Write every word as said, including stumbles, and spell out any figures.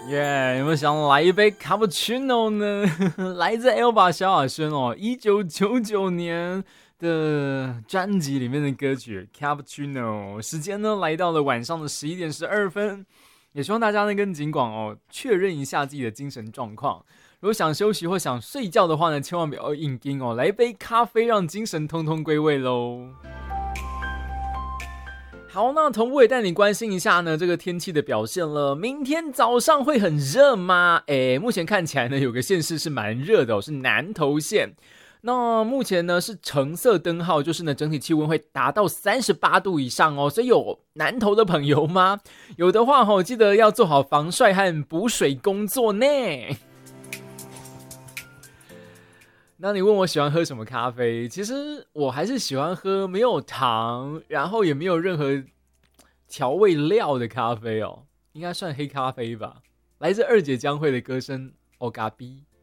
耶、yeah, 有没有想来一杯 cappuccino 呢？来自 Elba 萧亚轩哦，一九九九年的专辑里面的歌曲 cappuccino。时间呢来到了晚上的十一点十二分，也希望大家呢跟警广哦确认一下自己的精神状况。如果想休息或想睡觉的话呢，千万不要硬盯哦，来一杯咖啡让精神通通归位喽。好，那同步也带你关心一下呢这个天气的表现了。明天早上会很热吗？诶，目前看起来呢有个县市是蛮热的哦，是南投县。那目前呢是橙色灯号，就是呢整体气温会达到三十八度以上哦。所以有南投的朋友吗？有的话哦，记得要做好防晒和补水工作呢。那你问我喜欢喝什么咖啡，其实我还是喜欢喝没有糖，然后也没有任何调味料的咖啡哦，应该算黑咖啡吧。来自二姐江蕙的歌声 Ogabi。